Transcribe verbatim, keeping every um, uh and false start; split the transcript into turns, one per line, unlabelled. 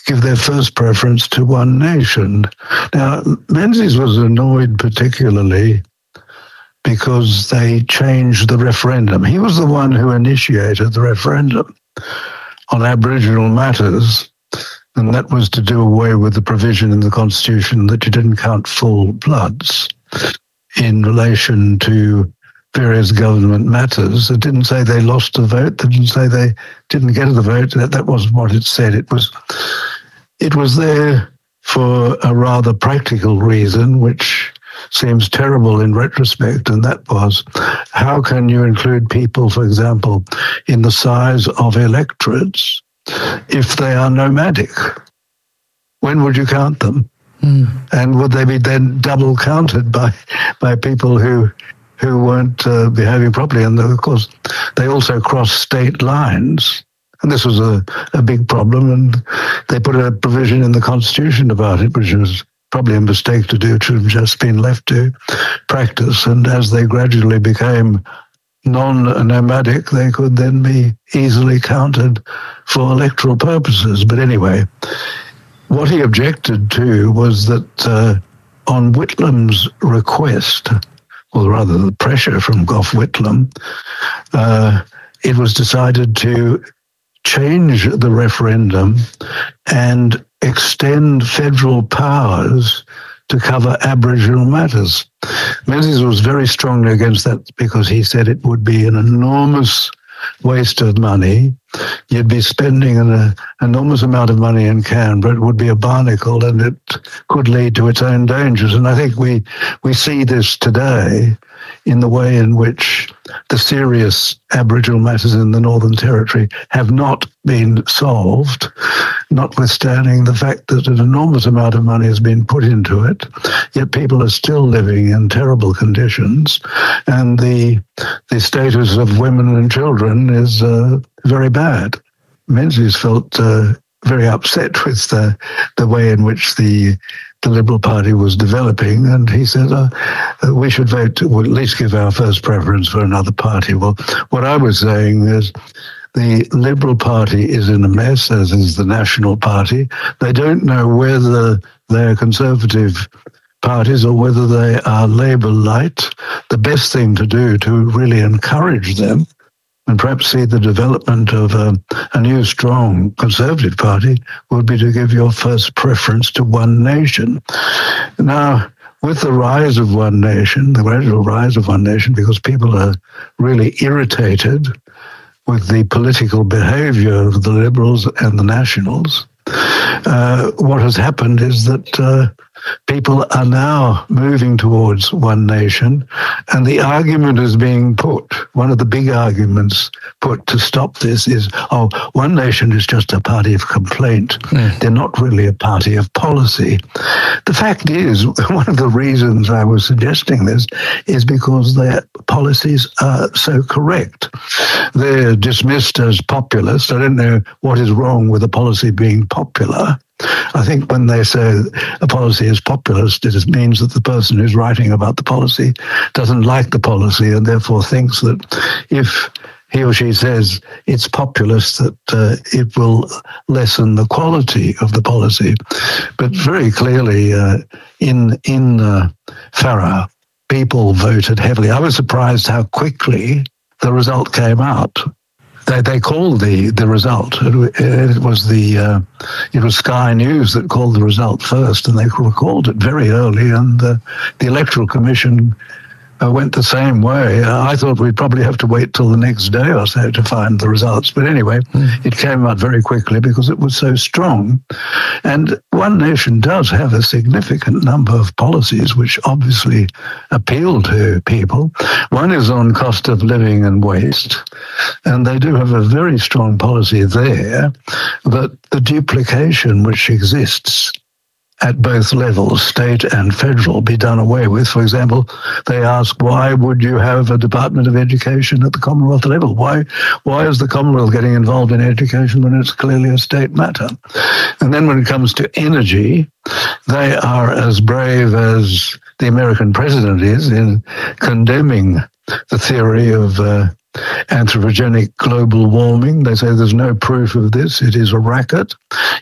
give their first preference to one nation. Now, Menzies was annoyed particularly because they changed the referendum. He was the one who initiated the referendum on Aboriginal matters, and that was to do away with the provision in the Constitution that you didn't count full bloods in relation to various government matters. It didn't say they lost the vote. It didn't say they didn't get the vote. That, that wasn't what it said. It was, it was there for a rather practical reason, which seems terrible in retrospect, and that was, how can you include people, for example, in the size of electorates if they are nomadic? When would you count them? Mm. And would they be then double counted by by people who who weren't uh, behaving properly? And of course, they also crossed state lines. And this was a, a big problem, and they put a provision in the Constitution about it, which was probably a mistake to do. It should have just been left to practice. And as they gradually became non-nomadic, they could then be easily counted for electoral purposes. But anyway, what he objected to was that uh, on Whitlam's request, or rather the pressure from Gough Whitlam, uh, it was decided to change the referendum and extend federal powers to cover Aboriginal matters. Menzies was very strongly against that because he said it would be an enormous waste of money. You'd be spending an uh, enormous amount of money in Canberra. It would be a barnacle, and it could lead to its own dangers. And I think we we see this today in the way in which the serious Aboriginal matters in the Northern Territory have not been solved, notwithstanding the fact that an enormous amount of money has been put into it, yet people are still living in terrible conditions, and the the status of women and children is uh, very bad. Menzies felt uh, very upset with the the way in which the the Liberal Party was developing, and he said, uh, we should vote, or at least give our first preference for another party. Well, what I was saying is the Liberal Party is in a mess, as is the National Party. They don't know whether they're Conservative parties or whether they are Labour light. The best thing to do to really encourage them and perhaps see the development of a, a new, strong Conservative Party would be to give your first preference to One Nation. Now, with the rise of One Nation, the gradual rise of One Nation, because people are really irritated with the political behaviour of the Liberals and the Nationals, uh, what has happened is that uh, people are now moving towards One Nation, and the argument is being put, one of the big arguments put to stop this is, oh, One Nation is just a party of complaint. Mm. They're not really a party of policy. The fact is, one of the reasons I was suggesting this is because their policies are so correct. They're dismissed as populist. I don't know what is wrong with a policy being popular. I think when they say a policy is populist, it means that the person who's writing about the policy doesn't like the policy and therefore thinks that if he or she says it's populist, that uh, it will lessen the quality of the policy. But very clearly, uh, in in uh, Farrer, people voted heavily. I was surprised how quickly the result came out. They they called the, the result. It, it was the uh, it was Sky News that called the result first, and they called it very early. And uh, the Electoral Commission uh, went the same way. Uh, I thought we'd probably have to wait till the next day or so to find the results. But anyway, mm. it came out very quickly because it was so strong. And One Nation does have a significant number of policies which obviously appeal to people. One is on cost of living and waste, and they do have a very strong policy there, but the duplication which exists at both levels, state and federal, be done away with. For example, they ask, why would you have a Department of Education at the Commonwealth level? Why why is the Commonwealth getting involved in education when it's clearly a state matter? And then when it comes to energy, they are as brave as the American president is in condemning the theory of uh, anthropogenic global warming. They say there's no proof of this. It is a racket.